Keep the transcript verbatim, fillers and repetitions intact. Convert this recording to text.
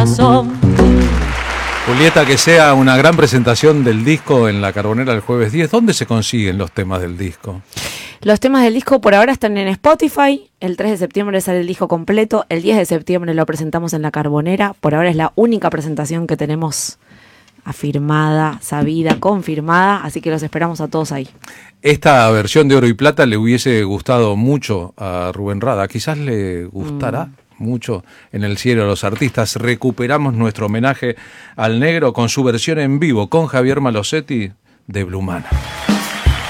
Julieta, que sea una gran presentación del disco en La Carbonera el jueves diez. ¿Dónde se consiguen los temas del disco? Los temas del disco por ahora están en Spotify. El tres de septiembre sale el disco completo. El diez de septiembre lo presentamos en La Carbonera. Por ahora es la única presentación que tenemos afirmada, sabida, confirmada. Así que los esperamos a todos ahí. Esta versión de Oro y Plata le hubiese gustado mucho a Rubén Rada. Quizás le gustará mm. mucho en el cielo de los artistas. Recuperamos nuestro homenaje al negro con su versión en vivo con Javier Malosetti de Blumana.